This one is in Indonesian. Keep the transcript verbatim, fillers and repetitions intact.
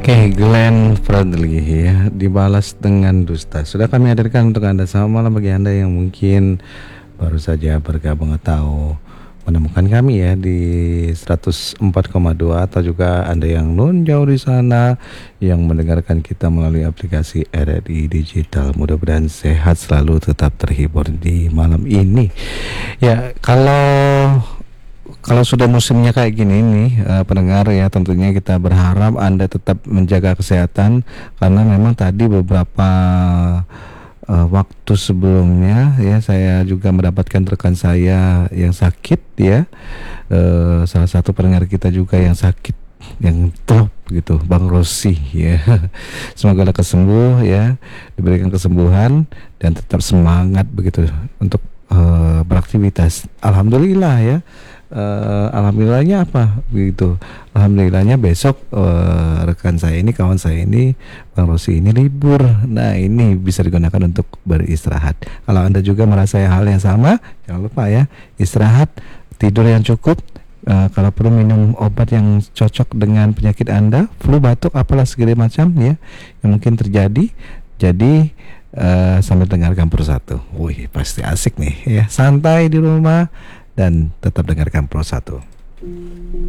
Oke, Glenn Fredly ya, dibalas dengan dusta. Sudah kami hadirkan untuk Anda. Selamat malam bagi Anda yang mungkin baru saja bergabung atau menemukan kami ya di seratus empat koma dua, atau juga Anda yang non jauh di sana yang mendengarkan kita melalui aplikasi R R I Digital. Mudah-mudahan sehat selalu, tetap terhibur di malam ini. Ya, kalau kalau sudah musimnya kayak gini nih, uh, pendengar ya, tentunya kita berharap Anda tetap menjaga kesehatan, karena memang tadi beberapa uh, waktu sebelumnya ya, saya juga mendapatkan rekan saya yang sakit ya, uh, salah satu pendengar kita juga yang sakit, yang top gitu, Bang Rosi ya. Semoga lekas sembuh ya, diberikan kesembuhan dan tetap semangat begitu untuk uh, beraktivitas. Alhamdulillah ya. Uh, alhamdulillahnya apa begitu? Alhamdulillahnya besok uh, rekan saya ini, kawan saya ini, Bang Rosi ini libur. Nah, ini bisa digunakan untuk beristirahat. Kalau Anda juga merasa hal yang sama, jangan lupa ya, istirahat, tidur yang cukup. Uh, kalau perlu minum obat yang cocok dengan penyakit Anda, flu, batuk, apalah segala macam ya yang mungkin terjadi. Jadi uh, sambil dengarkan Pro satu. Wih, pasti asik nih ya. Santai di rumah dan tetap dengarkan Pro satu.